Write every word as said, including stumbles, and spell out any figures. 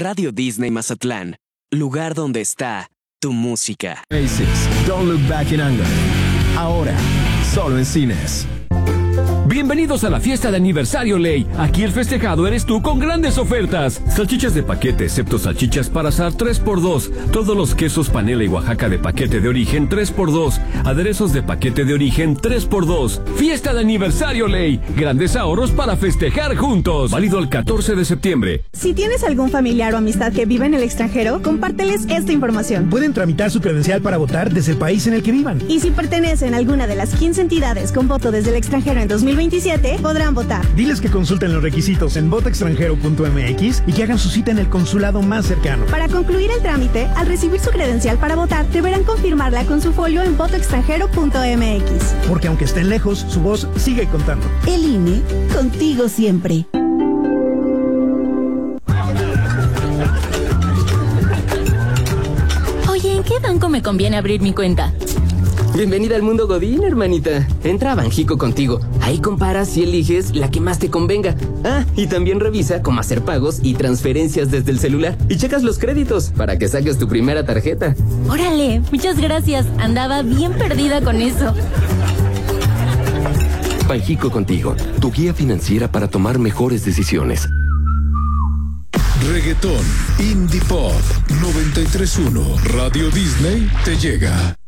Radio Disney Mazatlán, lugar donde está tu música. Basics, Don't Look Back in Anger. Ahora, solo en cines. Bienvenidos a la fiesta de aniversario Ley. Aquí el festejado eres tú con grandes ofertas. Salchichas de paquete, excepto salchichas para asar tres por dos. Todos los quesos panela y Oaxaca de paquete de origen tres por dos. Aderezos de paquete de origen tres por dos. Fiesta de aniversario Ley. Grandes ahorros para festejar juntos. Válido el catorce de septiembre. Si tienes algún familiar o amistad que vive en el extranjero, compárteles esta información. Pueden tramitar su credencial para votar desde el país en el que vivan. Y si pertenecen a alguna de las quince entidades con voto desde el extranjero en dos mil veintisiete, podrán votar. Diles que consulten los requisitos en voto extranjero punto m x y que hagan su cita en el consulado más cercano. Para concluir el trámite, al recibir su credencial para votar, deberán confirmarla con su folio en voto extranjero punto m x. Porque aunque estén lejos, su voz sigue contando. El I N E, contigo siempre. Oye, ¿en qué banco me conviene abrir mi cuenta? Bienvenida al mundo Godín, hermanita. Entra a Banjico contigo. Ahí comparas y eliges la que más te convenga. Ah, y también revisa cómo hacer pagos y transferencias desde el celular. Y checas los créditos para que saques tu primera tarjeta. Órale, muchas gracias. Andaba bien perdida con eso. Banjico contigo, tu guía financiera para tomar mejores decisiones. Reggaetón, Indie Pop, noventa y tres punto uno, Radio Disney te llega.